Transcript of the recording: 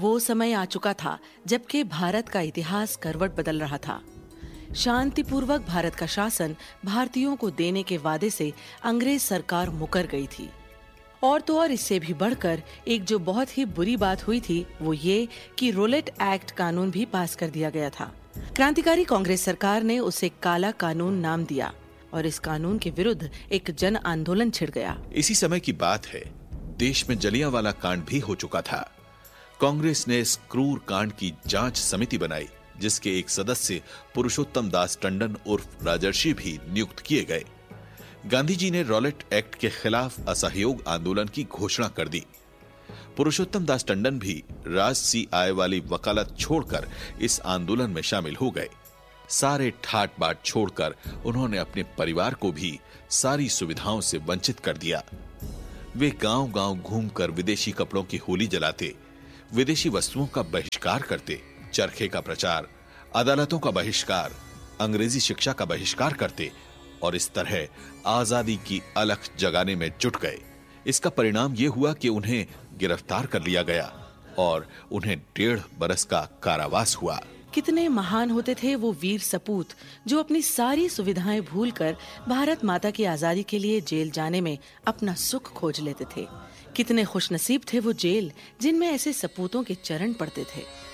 वो समय आ चुका था जबकि भारत का इतिहास करवट बदल रहा था। शांतिपूर्वक भारत का शासन भारतीयों को देने के वादे से अंग्रेज सरकार मुकर गई थी। और तो और इससे भी बढ़कर एक जो बहुत ही बुरी बात हुई थी वो ये कि रोलेट एक्ट कानून भी पास कर दिया गया था। क्रांतिकारी कांग्रेस सरकार ने उसे काला कानून नाम दिया और इस कानून के विरुद्ध एक जन आंदोलन छिड़ गया। इसी समय की बात है, देश में जलियांवाला कांड भी हो चुका था। कांग्रेस ने इस क्रूर कांड की जांच समिति बनाई, जिसके एक सदस्य पुरुषोत्तम दास टंडन उर्फ राजर्षि भी नियुक्त किए गए। गांधी जी ने रॉलेट एक्ट के खिलाफ असहयोग आंदोलन की घोषणा कर दी। पुरुषोत्तम दास टंडन भी राजसी आय वाली वकालत छोड़कर इस आंदोलन में शामिल हो गए। सारे ठाट बाट छोड़कर उन्होंने अपने परिवार को भी सारी सुविधाओं से वंचित कर दिया। वे गांव-गांव घूमकर विदेशी कपड़ों की होली जलाते, विदेशी वस्तुओं का बहिष्कार करते, चरखे का प्रचार, अदालतों का बहिष्कार, अंग्रेजी शिक्षा का बहिष्कार करते और इस तरह आजादी की अलख जगाने में जुट गए। इसका परिणाम यह हुआ कि उन्हें गिरफ्तार कर लिया गया और उन्हें 1.5 बरस का कारावास हुआ। कितने महान होते थे वो वीर सपूत जो अपनी सारी सुविधाएं भूलकर भारत माता की आजादी के लिए जेल जाने में अपना सुख खोज लेते थे। कितने खुशनसीब थे वो जेल जिनमें ऐसे सपूतों के चरण पड़ते थे।